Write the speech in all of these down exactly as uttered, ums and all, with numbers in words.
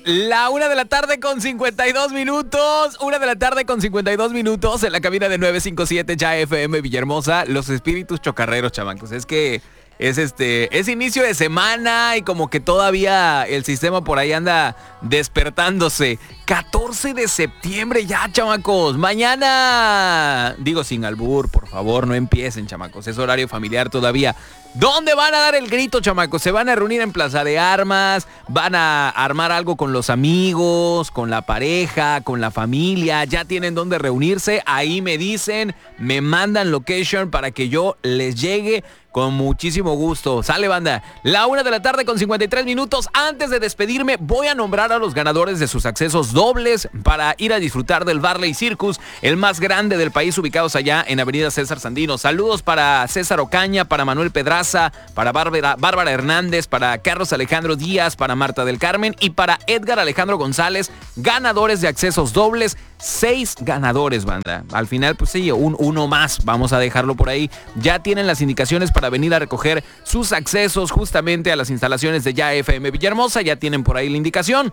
La una de la tarde con cincuenta y dos minutos. Una de la tarde con cincuenta y dos minutos en la cabina de nueve cinco siete Ya F M Villahermosa. Los espíritus chocarreros, chamancos. Es que es este es inicio de semana y como que todavía el sistema por ahí anda despertándose. catorce de septiembre ya, chamacos. Mañana, digo sin albur, por favor, no empiecen, chamacos. Es horario familiar todavía. ¿Dónde van a dar el grito, chamacos? Se van a reunir en Plaza de Armas, van a armar algo con los amigos, con la pareja, con la familia. Ya tienen dónde reunirse. Ahí me dicen, me mandan location para que yo les llegue con muchísimo gusto. Sale, banda. La una de la tarde con cincuenta y tres minutos. Antes de despedirme, voy a nombrar a los ganadores de sus accesos dobles para ir a disfrutar del Barley Circus, el más grande del país, ubicados allá en Avenida César Sandino. Saludos para César Ocaña, para Manuel Pedraza, para Bárbara, Bárbara Hernández, para Carlos Alejandro Díaz, para Marta del Carmen y para Edgar Alejandro González, ganadores de accesos dobles. Seis ganadores, banda. Al final, pues sí, un, uno más. Vamos a dejarlo por ahí. Ya tienen las indicaciones para venir a recoger sus accesos justamente a las instalaciones de Ya F M Villahermosa. Ya tienen por ahí la indicación.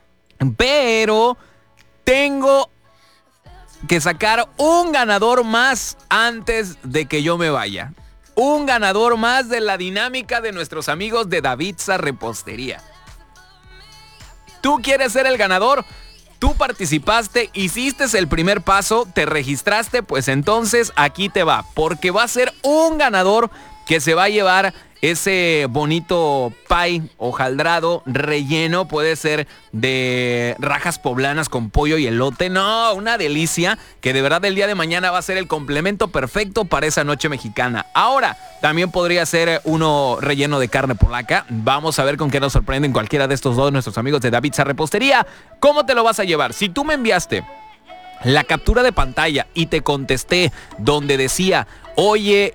Pero tengo que sacar un ganador más antes de que yo me vaya. Un ganador más de la dinámica de nuestros amigos de Davidsa Repostería. ¿Tú quieres ser el ganador? Tú participaste, hiciste el primer paso, te registraste, pues entonces aquí te va. Porque va a ser un ganador que se va a llevar ese bonito pie hojaldrado relleno. Puede ser de rajas poblanas con pollo y elote. No, una delicia que de verdad el día de mañana va a ser el complemento perfecto para esa noche mexicana. Ahora, también podría ser uno relleno de carne polaca. Vamos a ver con qué nos sorprenden cualquiera de estos dos nuestros amigos de Davidsa Repostería. ¿Cómo te lo vas a llevar? Si tú me enviaste la captura de pantalla y te contesté donde decía: oye,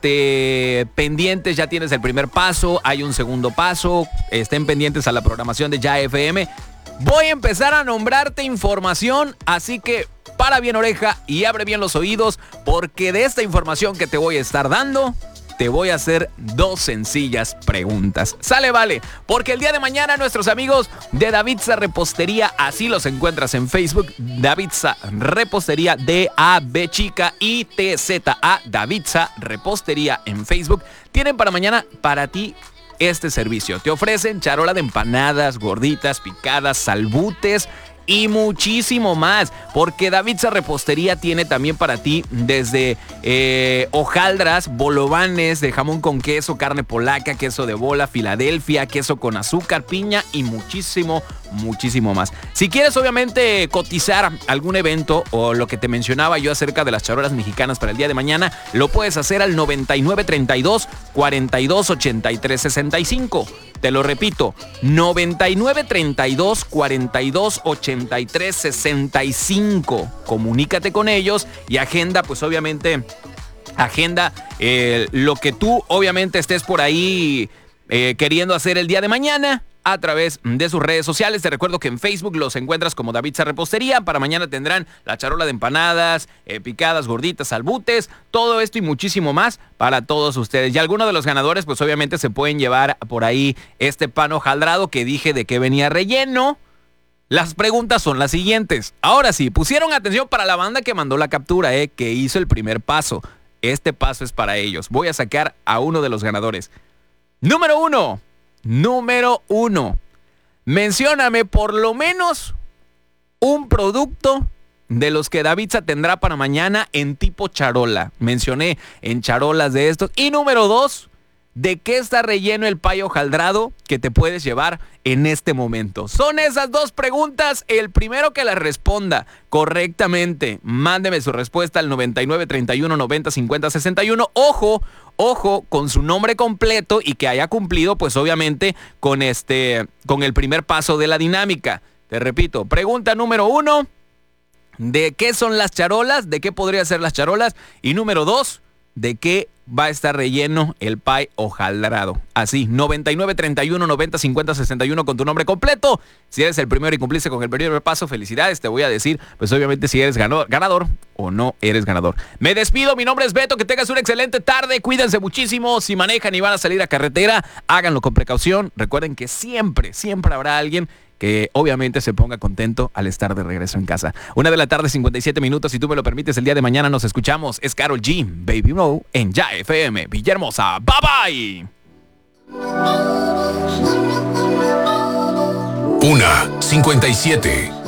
este, pendientes, ya tienes el primer paso, hay un segundo paso, estén pendientes a la programación de Ya F M. Voy a empezar a nombrarte información, así que para bien oreja y abre bien los oídos, porque de esta información que te voy a estar dando, te voy a hacer dos sencillas preguntas. Sale, vale, porque el día de mañana nuestros amigos de Davidsa Repostería, así los encuentras en Facebook, Davidsa Repostería, D A B chica I T Z A, Davidsa Repostería en Facebook, tienen para mañana para ti este servicio. Te ofrecen charola de empanadas, gorditas, picadas, salbutes y muchísimo más, porque Davidsa Repostería tiene también para ti desde eh, hojaldras, bolovanes de jamón con queso, carne polaca, queso de bola, Filadelfia, queso con azúcar, piña y muchísimo, muchísimo más. Si quieres obviamente cotizar algún evento o lo que te mencionaba yo acerca de las charolas mexicanas para el día de mañana, lo puedes hacer al noventa y nueve treinta y dos cuarenta y dos ochenta y tres sesenta y cinco. Te lo repito, noventa y nueve treinta y dos cuarenta y dos ochenta y tres sesenta y cinco. Comunícate con ellos y agenda, pues obviamente, agenda eh, lo que tú obviamente estés por ahí eh, queriendo hacer el día de mañana a través de sus redes sociales. Te recuerdo que en Facebook los encuentras como Davidsa Repostería. Para mañana tendrán la charola de empanadas, eh, picadas, gorditas, albutes, todo esto y muchísimo más para todos ustedes. Y algunos de los ganadores, pues obviamente se pueden llevar por ahí este pan hojaldrado que dije de que venía relleno. Las preguntas son las siguientes. Ahora sí, pusieron atención para la banda que mandó la captura, eh, que hizo el primer paso. Este paso es para ellos. Voy a sacar a uno de los ganadores. Número uno. Número uno. Mencióname por lo menos un producto de los que Davidsa tendrá para mañana en tipo charola. Mencioné en charolas de estos. Y número dos, ¿de qué está relleno el pay hojaldrado que te puedes llevar en este momento? Son esas dos preguntas. El primero que las responda correctamente, mándeme su respuesta al noventa y nueve treinta y uno noventa cincuenta sesenta y uno. Ojo, ojo, con su nombre completo y que haya cumplido, pues obviamente, con este, con el primer paso de la dinámica. Te repito, pregunta número uno, ¿de qué son las charolas? ¿De qué podrían ser las charolas? Y número dos, ¿de qué va a estar relleno el pie hojaldrado? Así, noventa y nueve treinta y uno noventa cincuenta sesenta y uno con tu nombre completo. Si eres el primero y cumpliste con el primer paso, felicidades. Te voy a decir, pues obviamente, si eres ganador, ganador o no eres ganador. Me despido, mi nombre es Beto, que tengas una excelente tarde. Cuídense muchísimo. Si manejan y van a salir a carretera, háganlo con precaución. Recuerden que siempre, siempre habrá alguien que obviamente se ponga contento al estar de regreso en casa. Una de la tarde, cincuenta y siete minutos. Si tú me lo permites, el día de mañana nos escuchamos. Es Karol G, Baby No, en Ya F M Villahermosa. Bye bye. Una cincuenta y siete.